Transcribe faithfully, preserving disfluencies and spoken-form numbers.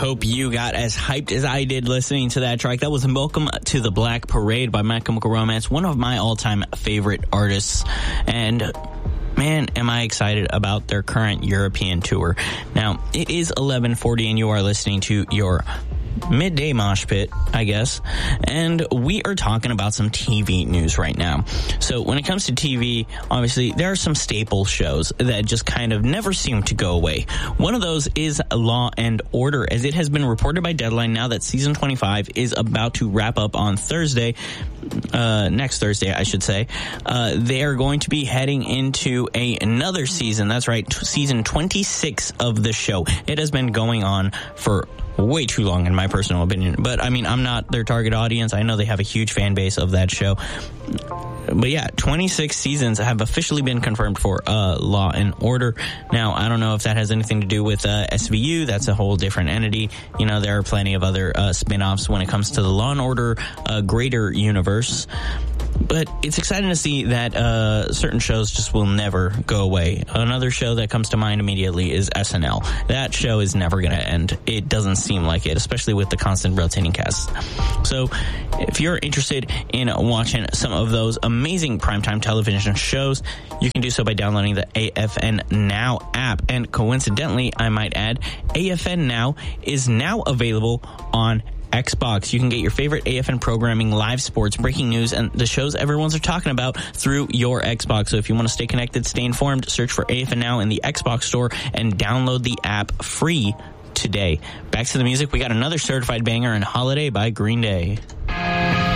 hope you got as hyped as I did listening to that track. That was Welcome to the Black Parade by My Chemical Romance, one of my all-time favorite artists. And man, am I excited about their current European tour. Now, it is eleven forty and you are listening to your midday mosh pit, I guess, and we are talking about some T V news right now. So when it comes to T V, obviously there are some staple shows that just kind of never seem to go away. One of those is Law and Order, as it has been reported by Deadline now that season twenty-five is about to wrap up on Thursday, uh, next Thursday, I should say. Uh, they are going to be heading into a, another season. That's right, t- season twenty-six of the show. It has been going on for way too long, in my personal opinion. But, I mean, I'm not their target audience. I know they have a huge fan base of that show. But, yeah, twenty-six seasons have officially been confirmed for uh, Law and Order. Now, I don't know if that has anything to do with uh, S V U. That's a whole different entity. You know, there are plenty of other uh, spin-offs when it comes to the Law and Order uh, greater universe. But it's exciting to see that uh, certain shows just will never go away. Another show that comes to mind immediately is S N L. That show is never going to end. It doesn't seem like it, especially with the constant rotating cast. So if you're interested in watching some of those amazing primetime television shows, you can do so by downloading the A F N Now app. And coincidentally, I might add, A F N Now is now available on Xbox. You can get your favorite A F N programming, live sports, breaking news, and the shows everyone's are talking about through your Xbox. So if you want to stay connected, stay informed, search for A F N Now in the Xbox store and download the app free today. Back to the music. We got another certified banger in Holiday by Green Day.